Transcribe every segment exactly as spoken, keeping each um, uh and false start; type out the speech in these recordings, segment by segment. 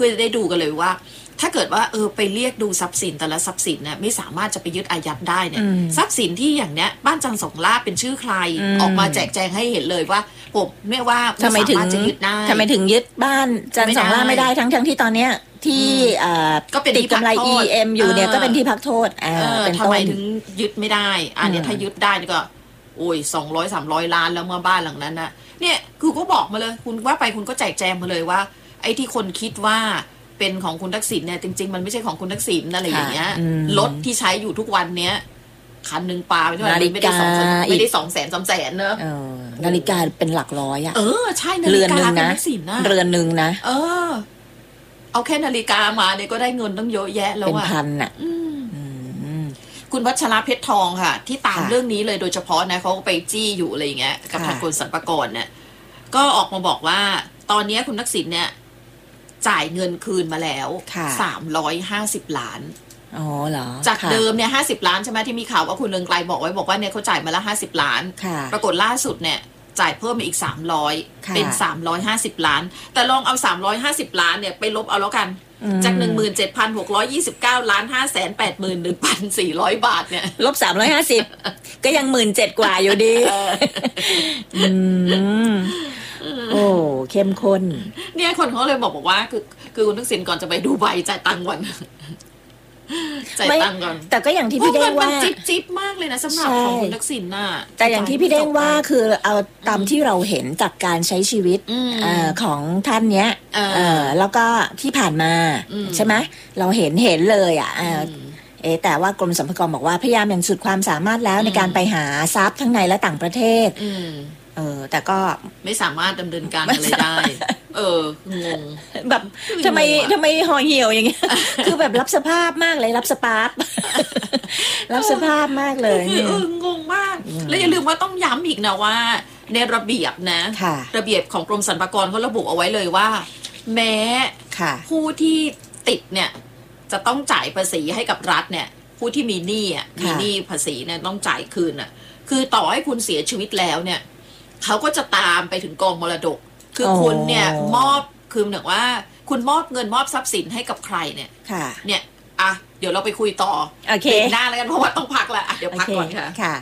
พื่อจะได้ดูกันเลยว่าถ้าเกิดว่าเออไปเรียกดูทรัพย์สินแต่ละทรัพย์สินเนี่ยไม่สามารถจะไปยึดอายัดได้เนี่ยทรัพย์สินที่อย่างเนี้ยบ้านจันทร์สองล่าเป็นชื่อใครออกมาแจกแจงให้เห็นเลยว่าผมไม่ว่าไม่สามารถจะยึดได้ทำไมถึงยึดบ้านจันทร์สองล่าไม่ได้ทั้งทั้งที่ตอนเนี้ยที่ติดกำไร อี เอ็ม อยู่เนี่ยก็เป็นที่พักโทษทำไมถึงยึดไม่ได้อันนี้ถ้ายึดได้ก็โอ้ยสองร้อยสามร้อยล้านแล้วเมื่อบ้านหลังนั้นนะเนี่ยคือก็บอกมาเลยคุณว่าไปคุณก็แจกแจงมาเลยว่าไอ้ที่คนคิดว่าเป็นของคุณทักษิณเนี่ยจริงๆมันไม่ใช่ของคุณทักษิณอะไรอย่างเงี้ยรถที่ใช้อยู่ทุกวันเนี้ยคันหนึ่งปลาไม่เท่าไหร่ไม่ได้สองไม่ได้สองแสนสามแสนเนอะนาฬิกาเป็นหลักร้อยอะเออใช่นาฬิกาเป็นทักษิณนะเรือนหนึ่งนะเออเอาแค่นาฬิกามาเนี่ยก็ได้เงินตั้งเยอะแยะแล้วอะเป็นพันอะคุณวัชระเพชรทองค่ะที่ตามเรื่องนี้เลยโดยเฉพาะนะเขาไปจี้อยู่อะไรอย่างเงี้ยกับทางกรมสรรพากรเนี่ยก็ออกมาบอกว่าตอนนี้คุณทักษิณเนี่ยจ่ายเงินคืนมาแล้วสามร้อยห้าสิบล้านอ๋อเหรอจากเดิมเนี่ยห้าสิบล้านใช่ไหมที่มีข่าวว่าคุณเรืองไกรบอกไว้บอกว่าเนี่ยเขาจ่ายมาแล้วห้าสิบล้านปรากฏล่าสุดเนี่ยจ่ายเพิ่มมาอีกสามร้อยเป็นสามร้อยห้าสิบล้านแต่ลองเอาสามร้อยห้าสิบล้านเนี่ยไปลบเอาแล้วกันจาก หนึ่งหมื่นเจ็ดพันหกร้อยยี่สิบเก้า ล้าน ห้าแสนแปดหมื่นหนึ่งพันสี่ร้อย บาทเนี่ยลบสามร้อยห้าสิบก็ยัง หนึ่งหมื่นเจ็ดพัน กว่าอยู่ดีอืมโอ้เข้มข้นเนี่ยคนเขาเลยบอกบอกว่าคือคือคุณทักษิณก่อนจะไปดูใบจ่ายตังค์ก่อนจ่ายตังค์ก่อนแต่ก็อย่างที่พี่เด้งว่าจิ๊บจิ๊บมากเลยนะสำหรับของคุณทักษิณน่ะแต่อย่างที่พี่เด้งว่าคือเอาตามที่เราเห็นจากการใช้ชีวิตของท่านเนี้ยแล้วก็ที่ผ่านมาใช่ไหมเราเห็นเห็นเลยอ่ะเอแต่ว่ากรมสรรพากรบอกว่าพยายามอย่างสุดความสามารถแล้วในการไปหาทรัพย์ทั้งในและต่างประเทศเออแต่ก็ไม่สามารถดำเนินการอะไรได้เอองงแบบทำไมทำไมห่อเหี่ยวอย่างเงี้ยคือแบบรับสภาพมากเลยรับสปาร์ตรับสภาพมากเลยเอองงมากแล้วอย่าลืมว่าต้องย้ำอีกนะว่าในระเบียบนะระเบียบของกรมสรรพากรเขาระบุเอาไว้เลยว่าแม้ผู้ที่ติดเนี่ยจะต้องจ่ายภาษีให้กับรัฐเนี่ยผู้ที่มีหนี้อ่ะมีหนี้ภาษีเนี่ยต้องจ่ายคืนอ่ะคือต่อให้คุณเสียชีวิตแล้วเนี่ยเขาก็จะตามไปถึงกองมรดกคือคุณเนี่ยมอบคือเหมือนว่าคุณมอบเงินมอบทรัพย์สินให้กับใครเนี่ยเนี่ยอ่ะเดี๋ยวเราไปคุยต่อโอเคหน้าแล้วกันเพราะว่าต้องพักแล้วอ่ะเดี๋ยวพักก่อนค่ะค่ะ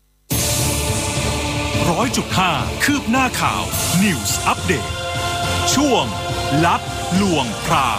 ร้อยจุดห้าคืบหน้าข่าว News Update ช่วงลับลวงพราง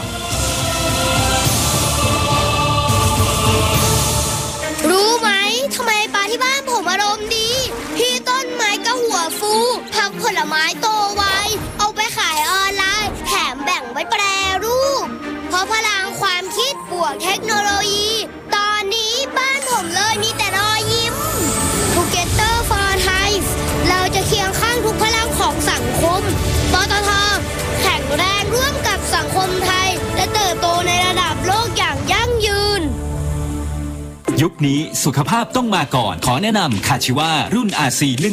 รู้ไหมทำไมปลาที่บ้านผมอารมณ์ดีพี่ต้นไม้ก็หัวฟูผักผลไม้โตไวเอาไปขายออนไลน์แถมแบ่งไว้แปรรูปเพราะพลังความคิดบวกเทคโนโลยีตอนนี้บ้านผมเลยมีแต่รอยยิ้ม Together for Thai เราจะเคียงข้างทุกพลังของสังคมปตท.แข็งแรงร่วมกับสังคมไทยและเติบโตในระดับโลกอย่างยั่งยืนยุคนี้สุขภาพต้องมาก่อนขอแนะนำคาชิวารุ่น อาร์ ซี